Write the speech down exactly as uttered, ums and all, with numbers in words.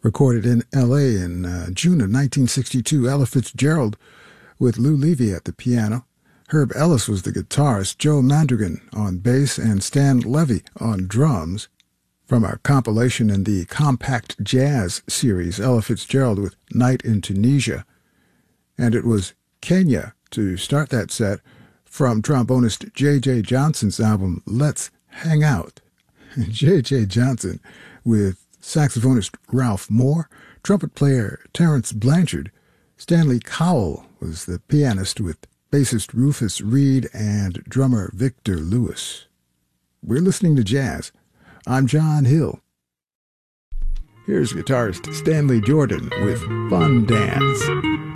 Recorded in L A in uh, June of nineteen sixty-two, Ella Fitzgerald with Lou Levy at the piano. Herb Ellis was the guitarist, Joe Mandergan on bass, and Stan Levy on drums. From our compilation in the Compact Jazz series, Ella Fitzgerald with Night in Tunisia. And it was Kenya to start that set from trombonist J J Johnson's album Let's Hang Out. J J Johnson with saxophonist Ralph Moore, trumpet player Terence Blanchard. Stanley Cowell was the pianist with bassist Rufus Reid and drummer Victor Lewis. We're listening to jazz. I'm John Hill. Here's guitarist Stanley Jordan with Fun Dance.